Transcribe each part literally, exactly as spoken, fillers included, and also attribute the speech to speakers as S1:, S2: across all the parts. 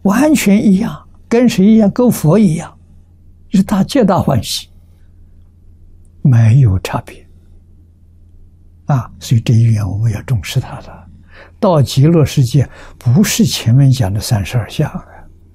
S1: 完全一样，跟谁一样？跟佛一样，是大皆大欢喜，没有差别啊！所以这一愿我们要重视它的。到极乐世界，不是前面讲的三十二相啊，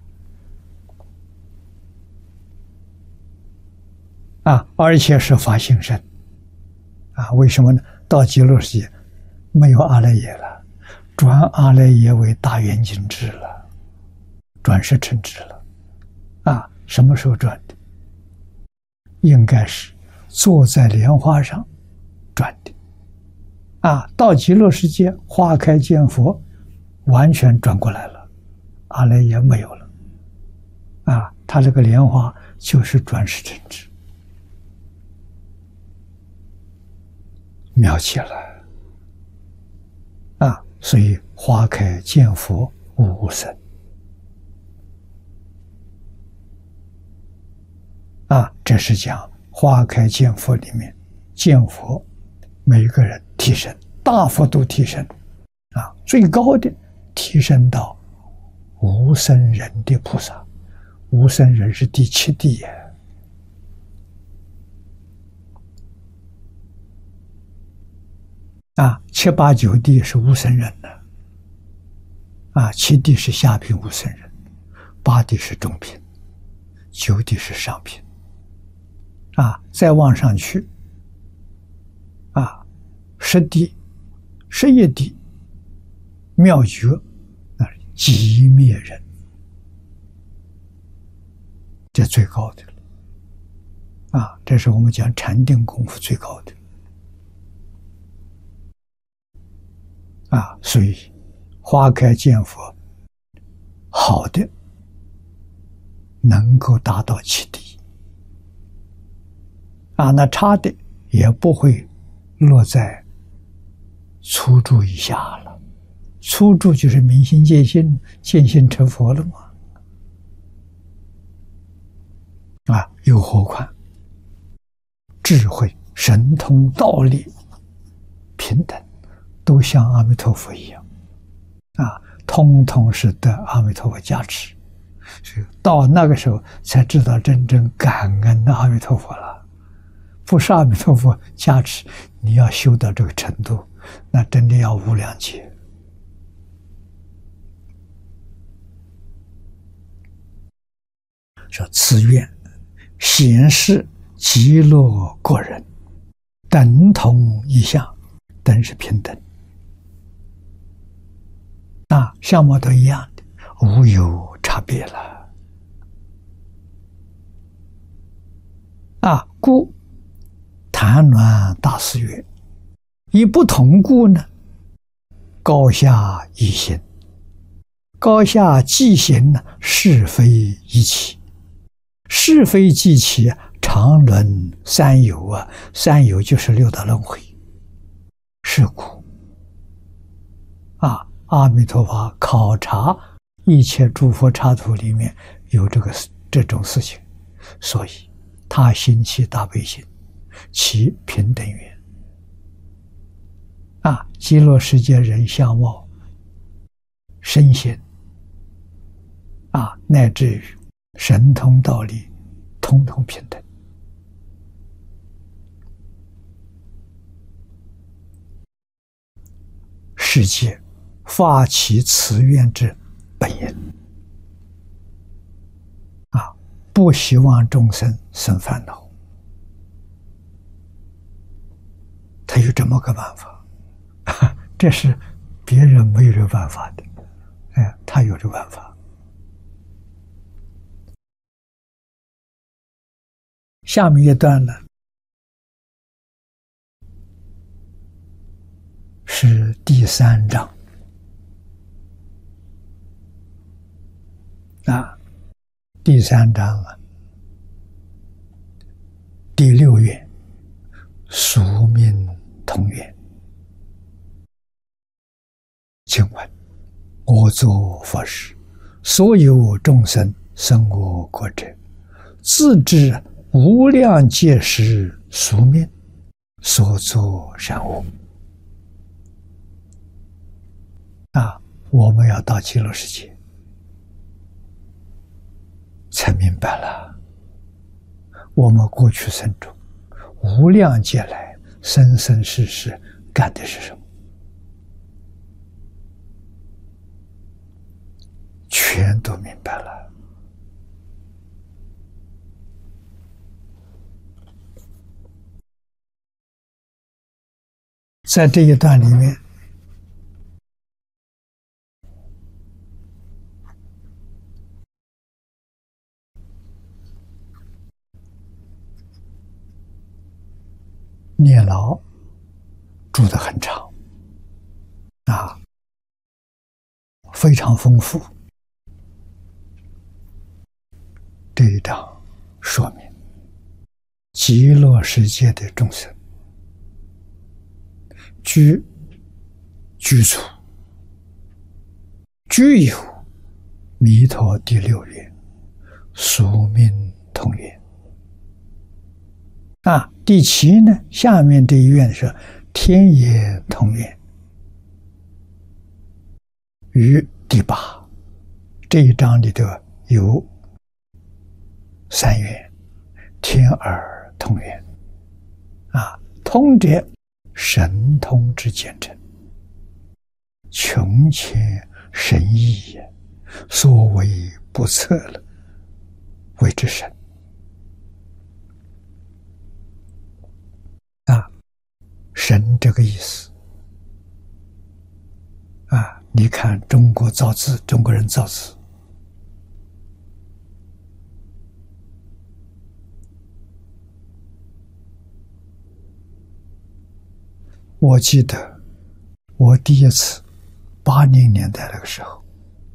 S1: 啊，而且是发心身啊！为什么呢？到极乐世界没有阿赖耶了，转阿赖耶为大圆镜智了，转世成智了啊！什么时候转的？应该是坐在莲花上转的啊！到极乐世界花开见佛，完全转过来了，阿赖耶没有了啊！他这个莲花就是转世成智，妙极了啊！所以花开见佛无生啊！这是讲花开见佛里面，见佛每个人提升，大幅度提升啊！最高的提升到无生忍的菩萨，无生忍是第七地也啊！七八九地是无生忍的啊，七地是下品无生忍，八地是中品，九地是上品啊，再往上去啊，十地、十一地、妙觉啊，极灭人，这最高的了啊！这是我们讲禅定功夫最高的啊！所以花开见佛，好的能够达到七地啊，那差的也不会落在初住以下了。初住就是明心见性，见性成佛了嘛。啊，又何况智慧、神通、道力平等，都像阿弥陀佛一样啊，通通是得阿弥陀佛加持。所以到那个时候才知道真正感恩的阿弥陀佛了。不是阿弥陀佛加持，你要修到这个程度，那真的要无量劫。说此愿显示极乐国人等同一相，等是平等，那相貌都一样的，无有差别了啊！故谭鸾大师曰：以不同故呢，高下异行，高下既行呢，是非一起，是非既起，常轮三有啊，三有就是六道轮回。是故啊，阿弥陀佛考察一切诸佛刹土里面有这个这种事情，所以他兴起大悲心，其平等愿啊，极乐世界人相貌、身心啊，乃至于神通道力，通通平等。世界发起此愿之本因啊，不希望众生生烦恼，他有这么个办法，这是别人没有这个办法的，哎，他有这个办法。下面一段呢，是第三章啊，第三章啊，第六愿宿命同愿。请问我作佛时，所有众生生我国者，自知无量劫时宿命，所作善恶啊，我们要到极乐世界才明白了，我们过去生中无量劫来生生世世干的是什么，全都明白了。在这一段里面，念老住得很长啊，非常丰富。这一章说明极乐世界的众生居居处具有弥陀第六愿，宿命同愿。啊，第七呢，下面这一愿是天也同愿，与第八这一章里头有三愿，天耳同愿。啊，通者神通之见证，穷浅深义也，所谓不测了，谓之神。啊，神这个意思啊，你看中国造字，中国人造字，我记得我第一次八零年代那个时候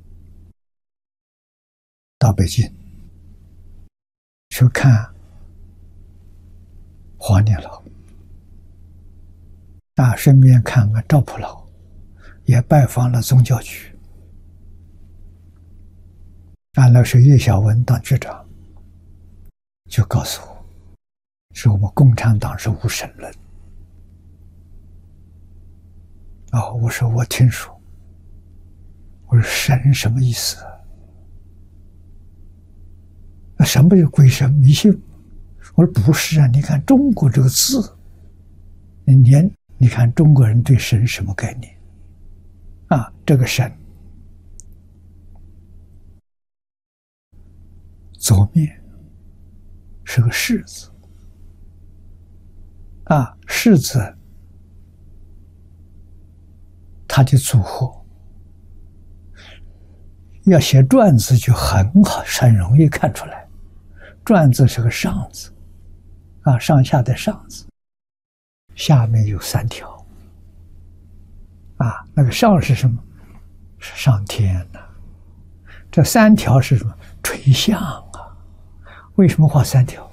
S1: 到北京去看华年老，啊，顺便看看赵普老，也拜访了宗教局。啊，那时叶小文当局长，就告诉我，说我们共产党是无神论。哦，我说我听说。我说神什么意思啊？那什么是鬼神迷信？我说不是啊，你看中国这个字，你连你看中国人对神什么概念啊？这个神左面是个士字啊，士字它的组合要写篆字就很好，很容易看出来。篆字是个上字啊，上下的上字，下面有三条啊，那个上是什么？是上天呐、啊。这三条是什么？垂象啊。为什么画三条？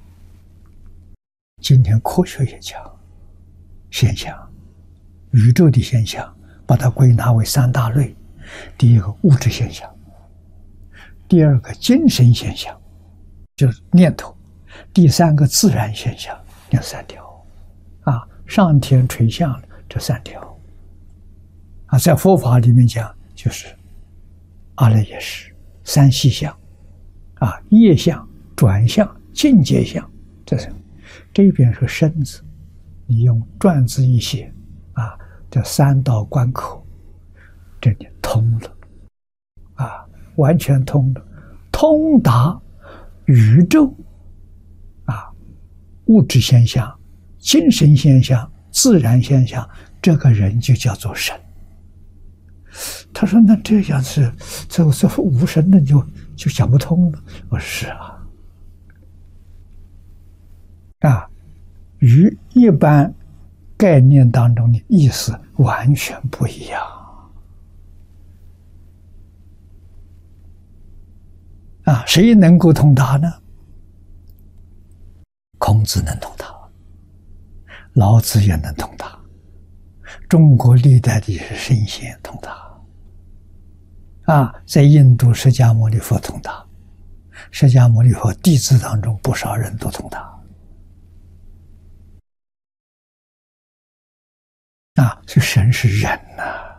S1: 今天科学也讲现象，宇宙的现象，把它归纳为三大类。第一个物质现象，第二个精神现象，就是念头，第三个自然现象，有三条啊，上天垂象这三条啊，在佛法里面讲就是阿赖耶识、三细相啊、业相、转相、境界相，这是这边是身子，你用篆字一写啊，这三道关口这里通了啊，完全通了，通达宇宙啊，物质现象、精神现象、自然现象，这个人就叫做神。他说：“那这样是这这无神论就就讲不通了。”我说：“是啊，啊，与一般概念当中的意思完全不一样。”啊，谁能够通达呢？孔子能通达，老子也能通达，中国历代的圣贤通达。啊，在印度释迦牟尼佛通达，释迦牟尼佛弟子当中不少人都通达。啊，这神是人呐、啊。